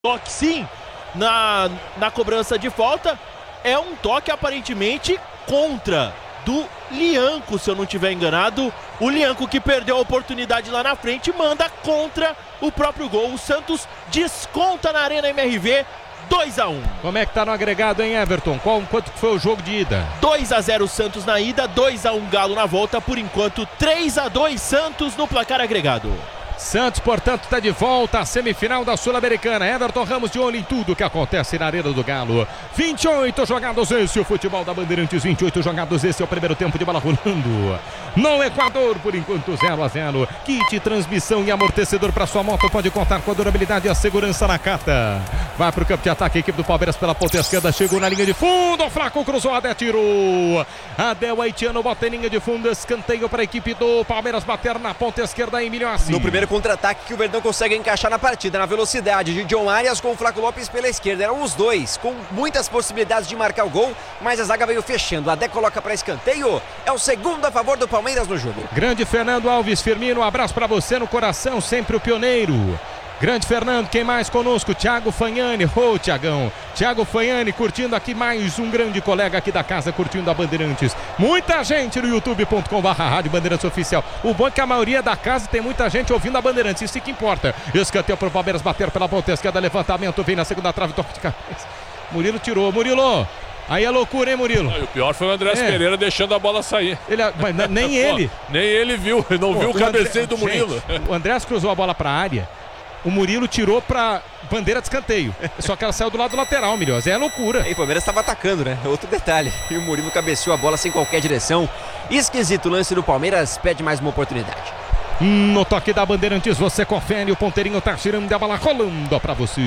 toque sim na cobrança de falta. É um toque aparentemente contra do Lianco, se eu não estiver enganado. O Lianco, que perdeu a oportunidade lá na frente, manda contra o próprio gol. O Santos desconta na Arena MRV, 2-1. Como é que tá no agregado, hein, Everton? Quanto foi o jogo de ida? 2-0 Santos na ida, 2-1 Galo na volta. Por enquanto, 3-2 Santos no placar agregado. Santos, portanto, está de volta à semifinal da Sul-Americana. Everton Ramos de olho em tudo que acontece na Arena do Galo. 28 jogados, esse é o futebol da Bandeirantes. 28 jogados, esse é o primeiro tempo de bola rolando. No Equador, por enquanto, 0-0. Kit, transmissão e amortecedor para sua moto. Pode contar com a durabilidade e a segurança na carta. Vai para o campo de ataque, a equipe do Palmeiras pela ponta esquerda. Chegou na linha de fundo, o Flaco cruzou, Adé tirou. Adé Haitiano bota em linha de fundo, escanteio para a equipe do Palmeiras bater na ponta esquerda em Milhossi. No primeiro contra-ataque que o Verdão consegue encaixar na partida, na velocidade de John Arias com o Flaco Lopes pela esquerda. Eram os dois, com muitas possibilidades de marcar o gol, mas a zaga veio fechando. Adé coloca para escanteio, é o segundo a favor do Palmeiras no jogo. Grande Fernando Alves Firmino, um abraço para você no coração, sempre o pioneiro. Grande Fernando, quem mais conosco? Thiago Fagnani, Thiagão. Thiago Fagnani curtindo aqui, mais um grande colega aqui da casa curtindo a Bandeirantes. Muita gente no youtube.com/Rádio Bandeirantes Oficial. O bom é que a maioria da casa tem muita gente ouvindo a Bandeirantes, isso que importa. Escanteio para o Palmeiras bater pela ponta esquerda, levantamento, vem na segunda trave, toque de cabeça. Murilo tirou, Murilo. Aí é loucura, hein, Murilo? E o pior foi o Andrés Pereira deixando a bola sair. Mas nem ele. Nem ele viu, não viu o cabeceio do Murilo. Gente, o Andrés cruzou a bola para a área. O Murilo tirou pra bandeira de escanteio. Só que ela saiu do lado lateral, Milhos. É loucura. E o Palmeiras estava atacando, né? Outro detalhe. E o Murilo cabeceou a bola sem qualquer direção. Esquisito o lance do Palmeiras, pede mais uma oportunidade. No toque da Bandeirantes, você confere. O ponteirinho tá girando, a bola rolando pra você.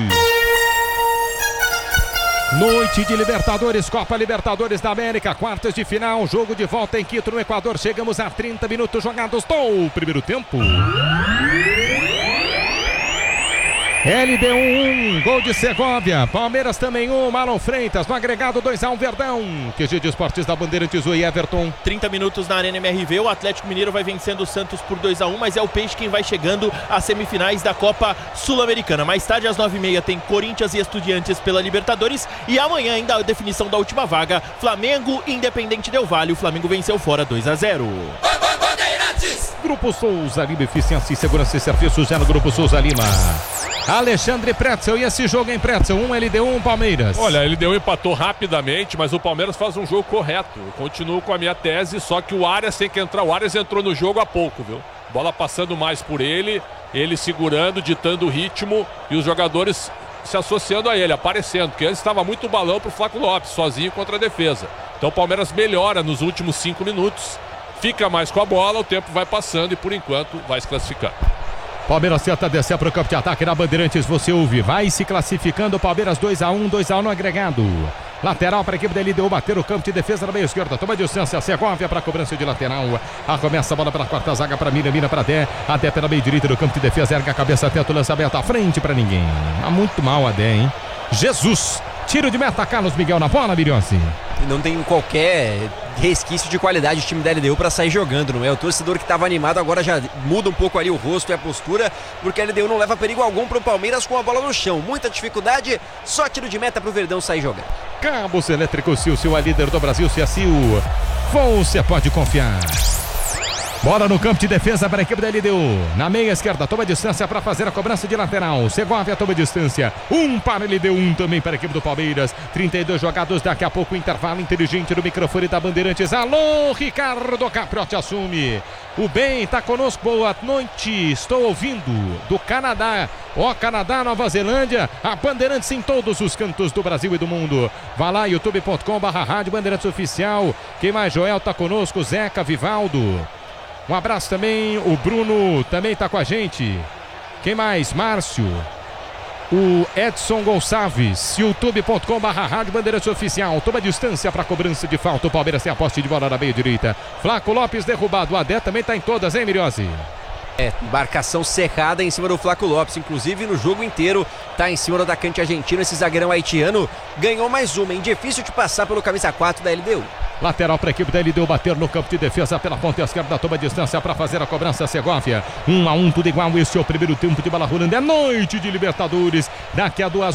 Noite de Libertadores, Copa Libertadores da América, quartas de final, jogo de volta em Quito, no Equador. Chegamos a 30 minutos jogados do primeiro tempo. LD1, gol de Segovia. Palmeiras também 1, Marlon Freitas. No agregado 2-1, Verdão. QG de Esportes da Bandeirantes, o Everton. 30 minutos na Arena MRV. O Atlético Mineiro vai vencendo o Santos por 2-1, mas é o Peixe quem vai chegando às semifinais da Copa Sul-Americana. Mais tarde, às 9h30, tem Corinthians e Estudiantes pela Libertadores. E amanhã ainda a definição da última vaga. Flamengo e Independente Del Valle. O Flamengo venceu fora 2-0. Grupo Souza Lima, eficiência e segurança e serviços já no Grupo Souza Lima. Alexandre Pretzel, e esse jogo em Pretzel, LD1 Palmeiras. Olha, a LD1 empatou rapidamente, mas o Palmeiras faz um jogo correto. Eu continuo com a minha tese, só que o Arias tem que entrar. O Arias entrou no jogo há pouco, viu? Bola passando mais por ele segurando, ditando o ritmo e os jogadores se associando a ele, aparecendo, porque antes estava muito balão pro Flaco Lopes, sozinho contra a defesa. Então o Palmeiras melhora nos últimos 5 minutos, fica mais com a bola, o tempo vai passando e por enquanto vai se classificar. Palmeiras tenta descer para o campo de ataque na Bandeirantes, você ouve, vai se classificando, Palmeiras 2-1 no agregado. Lateral para a equipe da LDU bater o campo de defesa na meia esquerda, toma distância, Segovia para a cobrança de lateral. Começa a bola pela quarta zaga para Mina para Adé. Adé pela meia direita do campo de defesa, erga a cabeça, tenta o lançamento à frente para ninguém. Muito mal Adé, hein? Jesus! Tiro de meta, Carlos Miguel na bola, Milhossi. Não tem qualquer resquício de qualidade o time da LDU para sair jogando, não é? O torcedor que estava animado agora já muda um pouco ali o rosto e a postura, porque a LDU não leva perigo algum para o Palmeiras com a bola no chão. Muita dificuldade, só tiro de meta para o Verdão sair jogando. Cabos Elétricos Sil, a líder do Brasil, Sil. Você pode confiar. Bola no campo de defesa para a equipe da LDU. Na meia esquerda, toma distância para fazer a cobrança de lateral. Segovia toma distância. 1 para a LDU, 1 também para a equipe do Palmeiras. 32 jogados, daqui a pouco intervalo inteligente no microfone da Bandeirantes. Alô, Ricardo Capriotti assume. O bem está conosco, boa noite. Estou ouvindo do Canadá. Canadá, Nova Zelândia. A Bandeirantes em todos os cantos do Brasil e do mundo. Vá lá, youtube.com/Rádio Bandeirantes Oficial. Quem mais? Joel está conosco, Zeca, Vivaldo. Um abraço também, o Bruno também está com a gente. Quem mais? Márcio. O Edson Gonçalves, youtube.com/Rádio Bandeirantes Oficial. Toma distância para a cobrança de falta. O Palmeiras tem a posse de bola na meia direita. Flaco Lopes derrubado. O Adé também está em todas, hein, Milhossi? Marcação cerrada em cima do Flaco Lopes, inclusive no jogo inteiro tá em cima do atacante argentino. Esse zagueirão haitiano ganhou mais uma, hein? Difícil de passar pelo camisa 4 da LDU. Lateral para a equipe da LDU bater no campo de defesa pela ponta esquerda. Toma distância para fazer a cobrança. Segovia. 1-1, tudo igual. Este é o primeiro tempo de bola rolando. É noite de Libertadores. Daqui a 2